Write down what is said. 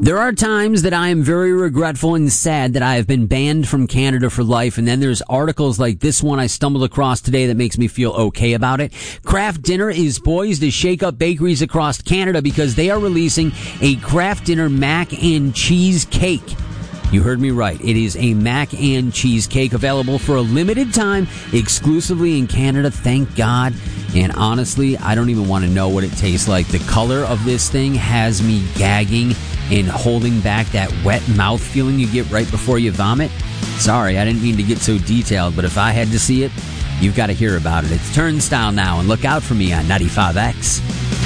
There are times that I am very regretful and sad that I have been banned from Canada for life, and then there's articles like this one I stumbled across today that makes me feel okay about it. Kraft Dinner is poised to shake up bakeries across Canada because they are releasing a Kraft Dinner mac and cheese cake. You heard me right. It is a mac and cheese cake available for a limited time exclusively in Canada, thank God. And honestly, I don't even want to know what it tastes like. The color of this thing has me gagging and holding back that wet mouth feeling you get right before you vomit. Sorry, I didn't mean to get so detailed, but if I had to see it, you've got to hear about it. It's Turnstile now, and look out for me on 95X.